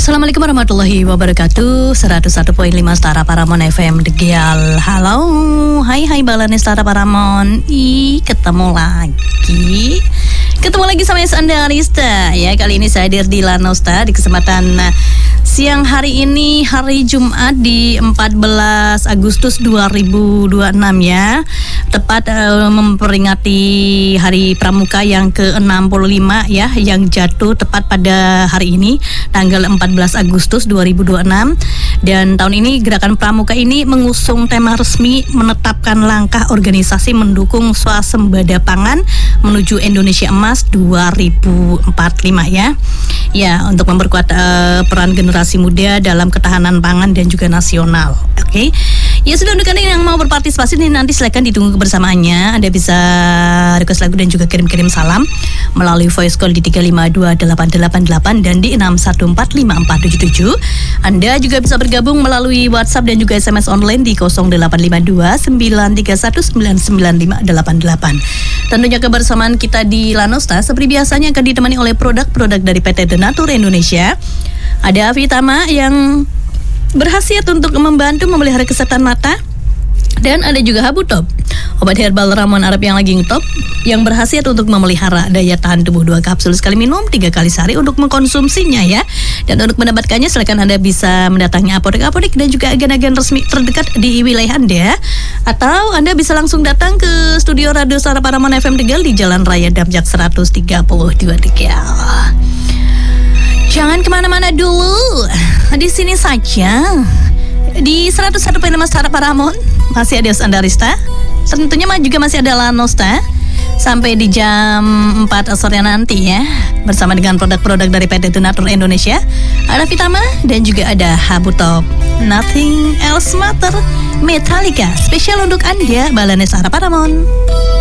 Assalamualaikum warahmatullahi wabarakatuh. 101.5 Setara Paramon FM Degial. Halo, hai Balani Setara Paramon. Ketemu lagi sama Anda Arista. Ya, kali ini saya hadir di Lanosta di kesempatan siang hari ini, hari Jumat di 14 Agustus 2026 ya. Tepat memperingati Hari Pramuka yang ke-65 ya, yang jatuh tepat pada hari ini tanggal 14 Agustus 2026. Dan tahun ini Gerakan Pramuka ini mengusung tema resmi menetapkan langkah organisasi mendukung swasembada pangan menuju Indonesia Emas 2045 ya. Ya, untuk memperkuat peran generasi muda dalam ketahanan pangan dan juga nasional. Oke. Ya, sudah untuk Anda yang mau berpartisipasi nih, nanti silakan ditunggu kebersamaannya. Anda bisa request lagu dan juga kirim-kirim salam melalui voice call di 3528888 dan di 6145477. Anda juga bisa bergabung melalui WhatsApp dan juga SMS online di 085293199588. Tentunya kebersamaan kita di Lanosta seperti biasanya akan ditemani oleh produk-produk dari PT The Nature Indonesia. Ada Vitama yang berkhasiat untuk membantu memelihara kesehatan mata, dan ada juga Habu Top, obat herbal ramuan Arab yang lagi ngetop, yang berkhasiat untuk memelihara daya tahan tubuh. 2 kapsul sekali minum, 3 kali sehari untuk mengkonsumsinya ya. Dan untuk mendapatkannya silakan Anda bisa mendatangi apotek-apotek dan juga agen-agen resmi terdekat di wilayah Anda, atau Anda bisa langsung datang ke studio Radio Setara Paramon FM Tegal di Jalan Raya Damjak 132 Tegal. Jangan kemana-mana dulu, di sini saja di 101.5 Setara Paramon masih ada Anda Arista. Tentunya juga masih ada Lanosta sampai di jam 4 sore nanti ya, bersama dengan produk-produk dari PT The Nature Indonesia. Ada Vitama dan juga ada Habu Top. Nothing Else Matter Metallica, spesial untuk Anda Balane Setara Paramon.